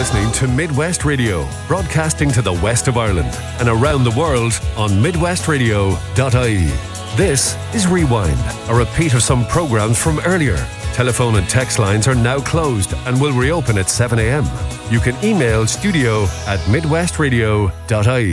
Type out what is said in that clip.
listening to Midwest Radio, broadcasting to the west of Ireland and around the world on midwestradio.ie. This is Rewind, a repeat of some programs from earlier. Telephone and text lines are now closed and will reopen at 7 a.m. You can email studio@midwestradio.ie.